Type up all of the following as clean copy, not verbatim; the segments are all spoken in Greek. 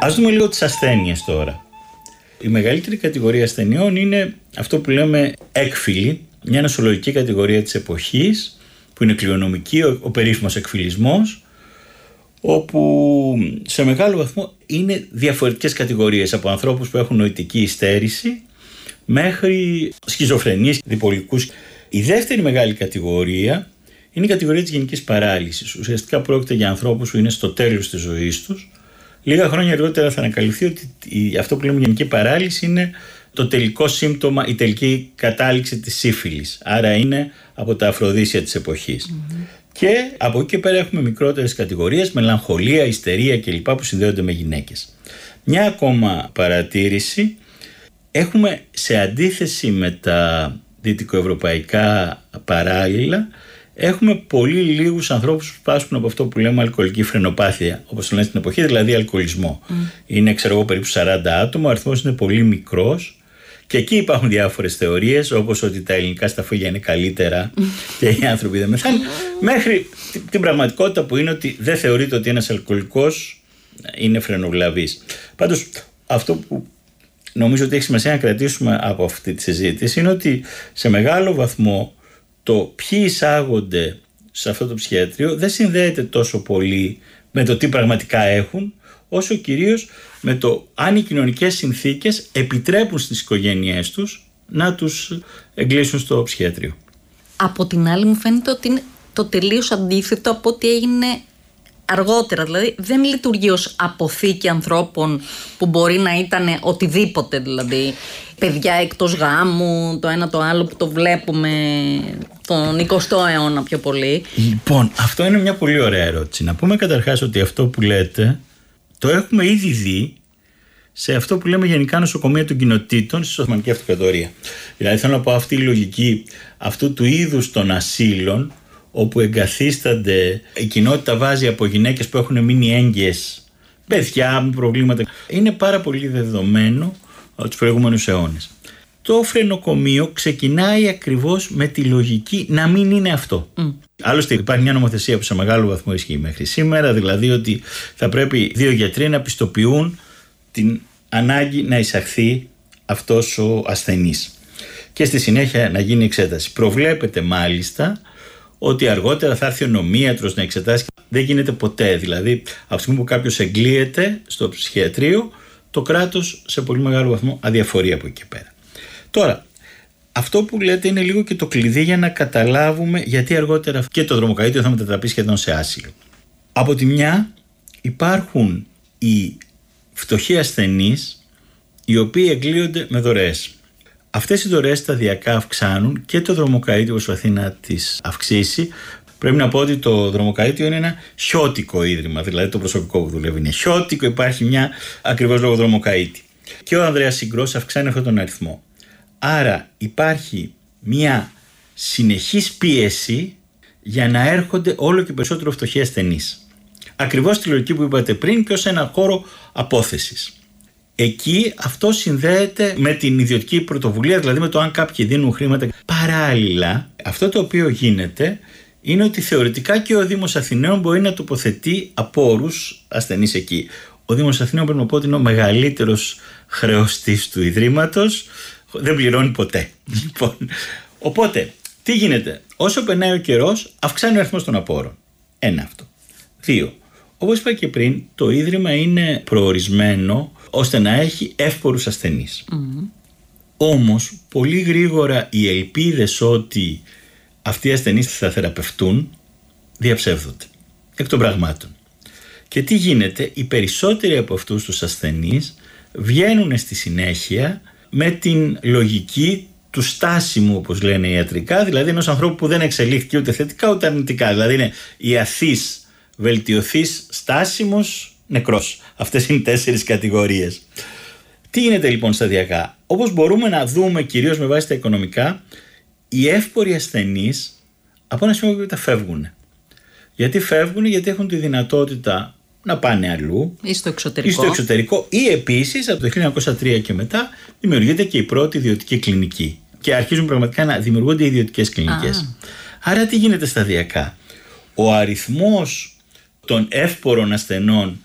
Ας δούμε λίγο τις ασθένειες τώρα. Η μεγαλύτερη κατηγορία ασθενειών είναι αυτό που λέμε έκφυλοι, μια νοσολογική κατηγορία της εποχής, που είναι κληρονομική, ο περίφημος εκφυλισμός, όπου σε μεγάλο βαθμό είναι διαφορετικές κατηγορίες, από ανθρώπους που έχουν νοητική υστέρηση μέχρι σχιζοφρενείς, διπολικούς. Η δεύτερη μεγάλη κατηγορία είναι η κατηγορία της γενικής παράλυσης. Ουσιαστικά πρόκειται για ανθρώπους που είναι στο τέλος της ζωής τους. Λίγα χρόνια αργότερα θα ανακαλυφθεί ότι αυτό που λέμε γενική παράλυση είναι το τελικό σύμπτωμα, η τελική κατάληξη της σύφυλης. Άρα είναι από τα αφροδίσια της εποχής. Και από εκεί και πέρα έχουμε μικρότερες κατηγορίες, μελαγχολία, ιστερία κλπ. Που συνδέονται με γυναίκες. Μια ακόμα παρατήρηση, έχουμε σε αντίθεση με τα δυτικοευρωπαϊκά παράλληλα, έχουμε πολύ λίγους ανθρώπους που πάσχουν από αυτό που λέμε αλκοολική φρενοπάθεια, όπως το λένε στην εποχή, δηλαδή αλκοολισμό. Είναι, περίπου 40 άτομα, ο αριθμός είναι πολύ μικρός. Και εκεί υπάρχουν διάφορες θεωρίες, όπως ότι τα ελληνικά σταφύλια είναι καλύτερα και οι άνθρωποι δεν μεθάνουν, μέχρι την πραγματικότητα που είναι ότι δεν θεωρείται ότι ένας αλκοολικός είναι φρενοβλαβής. Πάντως, αυτό που νομίζω ότι έχει σημασία να κρατήσουμε από αυτή τη συζήτηση είναι ότι σε μεγάλο βαθμό το ποιοι εισάγονται σε αυτό το ψυχιατρίο δεν συνδέεται τόσο πολύ με το τι πραγματικά έχουν, όσο κυρίως με το αν οι κοινωνικές συνθήκες επιτρέπουν στις οικογένειές τους να τους εγκλήσουν στο ψυχιατρίο. Από την άλλη μου φαίνεται ότι είναι το τελείως αντίθετο από ό,τι έγινε αργότερα. Δηλαδή δεν λειτουργεί ως αποθήκη ανθρώπων που μπορεί να ήταν οτιδήποτε, δηλαδή παιδιά εκτός γάμου, το ένα το άλλο που το βλέπουμε τον 20ο αιώνα πιο πολύ. Λοιπόν, αυτό είναι μια πολύ ωραία ερώτηση. Να πούμε καταρχάς ότι αυτό που λέτε το έχουμε ήδη δει σε αυτό που λέμε γενικά νοσοκομεία των κοινοτήτων στη Οθωμανική Αυτοκρατορία. Δηλαδή θέλω να πω αυτή η λογική αυτού του είδους των ασύλων, όπου εγκαθίστανται, η κοινότητα βάζει από γυναίκες που έχουν μείνει έγκυες, παιδιά με προβλήματα, είναι πάρα πολύ δεδομένο από τους προηγούμενους αιώνες. Το φρενοκομείο ξεκινάει ακριβώς με τη λογική να μην είναι αυτό. Άλλωστε υπάρχει μια νομοθεσία που σε μεγάλο βαθμό ισχύει μέχρι σήμερα, δηλαδή ότι θα πρέπει 2 γιατροί να πιστοποιούν την ανάγκη να εισαχθεί αυτός ο ασθενής και στη συνέχεια να γίνει εξέταση. Προβλέπεται μάλιστα ότι αργότερα θα έρθει ο νομίατρος να εξετάσει. Δεν γίνεται ποτέ, δηλαδή από τη στιγμή που κάποιος εγκλείεται στο ψυχιατρίο, το κράτος σε πολύ μεγάλο βαθμό αδιαφορεί από εκεί και πέρα. Τώρα, αυτό που λέτε είναι λίγο και το κλειδί για να καταλάβουμε γιατί αργότερα και το δρομοκαΐτιο θα μετατραπεί σχεδόν σε άσυλο. Από τη μια υπάρχουν οι φτωχοί ασθενείς οι οποίοι εγκλείονται με δωρεές. Αυτές οι δωρεές σταδιακά αυξάνουν και το δρομοκαΐτιο προσπαθεί να τις αυξήσει. Πρέπει να πω ότι το δρομοκαΐτιο είναι ένα χιώτικο ίδρυμα, δηλαδή το προσωπικό που δουλεύει είναι χιώτικο, υπάρχει μια ακριβώς λόγω δρομοκαΐτη. Και ο Ανδρέας Συγκρός αυξάνει αυτόν τον αριθμό. Άρα υπάρχει μια συνεχής πίεση για να έρχονται όλο και περισσότερο φτωχοί ασθενείς. Ακριβώς τη λογική που είπατε πριν και ως ένα χώρο απόθεσης. Εκεί αυτό συνδέεται με την ιδιωτική πρωτοβουλία, δηλαδή με το αν κάποιοι δίνουν χρήματα. Παράλληλα, αυτό το οποίο γίνεται είναι ότι θεωρητικά και ο Δήμος Αθηναίων μπορεί να τοποθετεί απόρους ασθενείς εκεί. Ο Δήμος Αθηναίων πρέπει να πω ότι είναι ο μεγαλύτερος χρεωστής του Ιδρύματος, δεν πληρώνει ποτέ. Οπότε, τι γίνεται? Όσο περνάει ο καιρός, αυξάνει ο αριθμός των απόρων. Ένα αυτό. 2. Όπως είπα και πριν, το Ίδρυμα είναι προορισμένο ώστε να έχει εύπορους ασθενείς. Όμως, πολύ γρήγορα οι ελπίδες ότι αυτοί οι ασθενείς θα θεραπευτούν διαψεύδονται εκ των πραγμάτων. Και τι γίνεται? Οι περισσότεροι από αυτούς τους ασθενείς βγαίνουν στη συνέχεια με την λογική του στάσιμου, όπως λένε ιατρικά, δηλαδή ενός ανθρώπου που δεν εξελίχθηκε ούτε θετικά ούτε αρνητικά. Δηλαδή είναι ιαθής, βελτιωθής, στάσιμος, νεκρός. Αυτές είναι 4 κατηγορίες. Τι γίνεται λοιπόν σταδιακά? Όπως μπορούμε να δούμε κυρίως με βάση τα οικονομικά, οι εύποροι ασθενείς από ένα σημείο και φεύγουν. Γιατί φεύγουν? Γιατί έχουν τη δυνατότητα να πάνε αλλού ή στο εξωτερικό. Ή επίσης από το 1903 και μετά δημιουργείται και η πρώτη ιδιωτική κλινική και αρχίζουν πραγματικά να δημιουργούνται ιδιωτικές κλινικές. Άρα τι γίνεται σταδιακά? Ο αριθμός των εύπορων ασθενών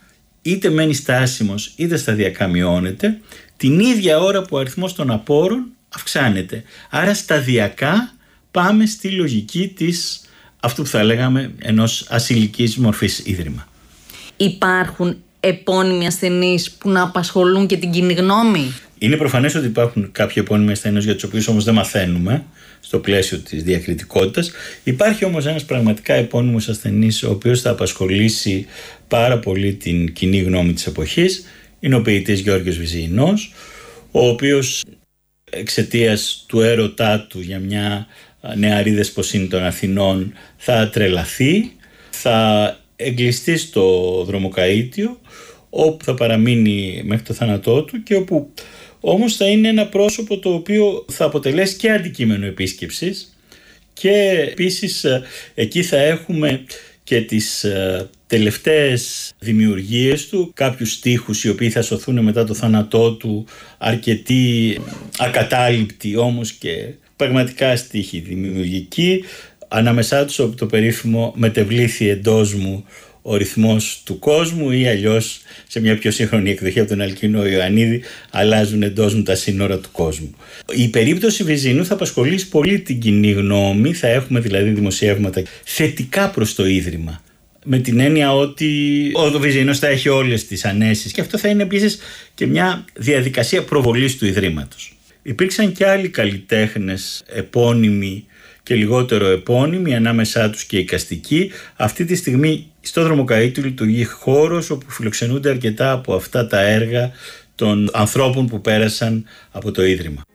είτε μένει στάσιμος είτε σταδιακά μειώνεται, την ίδια ώρα που ο αριθμός των απόρων αυξάνεται. Άρα σταδιακά πάμε στη λογική της, αυτού που θα λέγαμε, ενός ασυλικής μορφής ίδρυμα. Υπάρχουν επώνυμοι ασθενείς που να απασχολούν και την κοινή γνώμη? Είναι προφανές ότι υπάρχουν κάποιοι επώνυμοι ασθενείς για τους οποίους όμως δεν μαθαίνουμε στο πλαίσιο της διακριτικότητας. Υπάρχει όμως ένας πραγματικά επώνυμος ασθενής ο οποίος θα απασχολήσει πάρα πολύ την κοινή γνώμη της εποχής. Είναι ο ποιητής Γιώργος Βυζεϊνός, ο οποίος εξαιτίας του έρωτά του για μια νεαρή δεσποσίνη των Αθηνών θα τρελαθεί, θα εγκλειστεί στο δρομοκαΐτιο, όπου θα παραμείνει μέχρι το θάνατό του και όπου όμως θα είναι ένα πρόσωπο το οποίο θα αποτελέσει και αντικείμενο επίσκεψης, και επίσης εκεί θα έχουμε και τις τελευταίες δημιουργίες του, κάποιους στίχους οι οποίοι θα σωθούν μετά το θάνατό του, αρκετοί ακατάληπτοι όμως και πραγματικά στίχοι δημιουργικοί, ανάμεσά τους το περίφημο «Μετεβλήθη εντός μου ο ρυθμός του κόσμου», ή αλλιώς σε μια πιο σύγχρονη εκδοχή από τον Αλκίνο Ιωαννίδη, «Αλλάζουν εντός μου τα σύνορα του κόσμου». Η περίπτωση Βυζεϊνού θα απασχολήσει πολύ την κοινή γνώμη, θα έχουμε δηλαδή δημοσιεύματα θετικά προς το ίδρυμα, με την έννοια ότι ο Βυζεϊνός θα έχει όλες τις ανέσεις, και αυτό θα είναι επίσης και μια διαδικασία προβολής του Ιδρύματος. Υπήρξαν και άλλοι καλλιτέχνες επώνυμοι και λιγότερο επώνυμοι, ανάμεσά τους και εικαστικοί. Αυτή τη στιγμή στο δρομοκαΐτιο λειτουργεί χώρος όπου φιλοξενούνται αρκετά από αυτά τα έργα των ανθρώπων που πέρασαν από το Ίδρυμα.